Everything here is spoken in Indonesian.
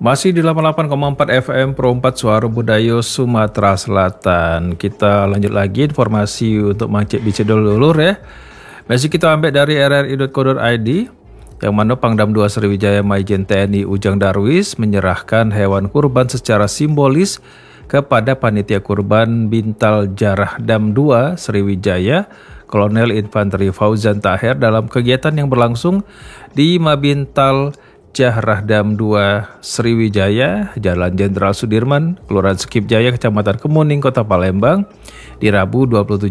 Masih di 88,4 FM Pro 4 Suara Budaya Sumatera Selatan. Kita lanjut lagi informasi untuk Mancik Bicedol Dulur ya. Masih kita ambil dari rri.co.id yang mana Pangdam 2 Sriwijaya Maijen TNI Ujang Darwis menyerahkan hewan kurban secara simbolis kepada panitia kurban Bintal Jarah Dam 2 Sriwijaya Kolonel Infanteri Fauzan Tahir dalam kegiatan yang berlangsung di Mabintal Jarah Dam 2 Sriwijaya, Jalan Jenderal Sudirman, Kelurahan Skip Jaya, Kecamatan Kemuning, Kota Palembang, di Rabu 27